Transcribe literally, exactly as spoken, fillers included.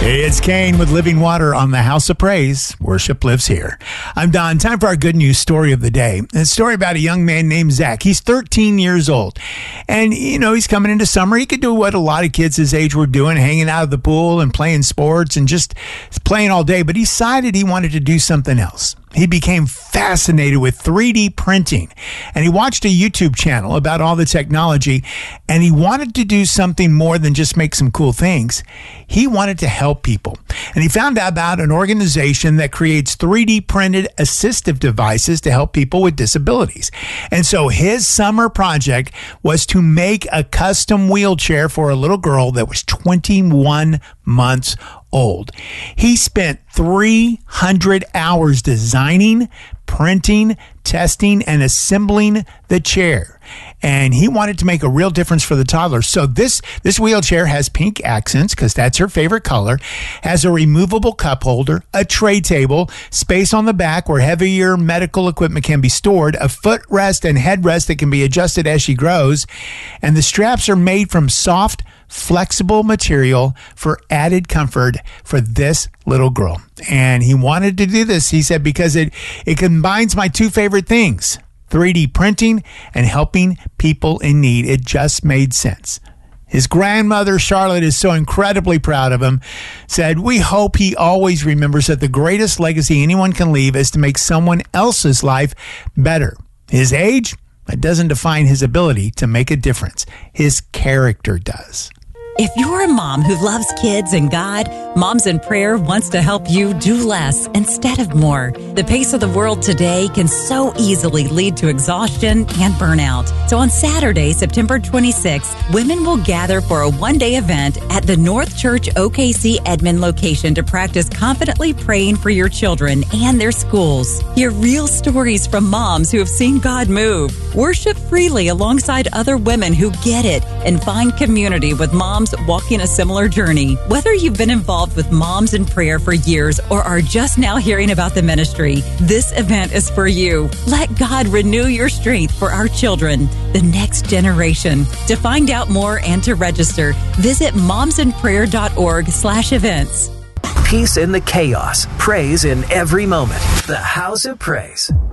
Hey, it's Kane with Living Water on the House of Praise. Worship lives here. I'm Don. Time for our good news story of the day. It's a story about a young man named Zach. He's thirteen years old. And, you know, he's coming into summer. He could do what a lot of kids his age were doing, hanging out at the pool and playing sports and just playing all day. But he decided he wanted to do something else. He became fascinated with three D printing, and he watched a YouTube channel about all the technology, and he wanted to do something more than just make some cool things. He wanted to help people, and he found out about an organization that creates three D printed assistive devices to help people with disabilities. And so his summer project was to make a custom wheelchair for a little girl that was twenty-one months old. He spent three hundred hours designing, printing, testing, and assembling the chair. And he wanted to make a real difference for the toddler. So this, this wheelchair has pink accents because that's her favorite color, has a removable cup holder, a tray table, space on the back where heavier medical equipment can be stored, a footrest and headrest that can be adjusted as she grows. And the straps are made from soft, flexible material for added comfort for this little girl. And he wanted to do this, he said, because it, it combines my two favorite things, three D printing and helping people in need. It just made sense. His grandmother, Charlotte, is so incredibly proud of him, said, "We hope he always remembers that the greatest legacy anyone can leave is to make someone else's life better. His age, it doesn't define his ability to make a difference. His character does." If you're a mom who loves kids and God, Moms in Prayer wants to help you do less instead of more. The pace of the world today can so easily lead to exhaustion and burnout. So on Saturday, September twenty-sixth, women will gather for a one-day event at the North Church O K C Edmond location to practice confidently praying for your children and their schools. Hear real stories from moms who have seen God move. Worship freely alongside other women who get it and find community with moms walking a similar journey. Whether you've been involved with Moms in Prayer for years or are just now hearing about the ministry, this event is for you. Let God renew your strength for our children, the next generation. To find out more and to register, visit momsinprayer.org slash events. Peace in the chaos, praise in every moment. The House of Praise.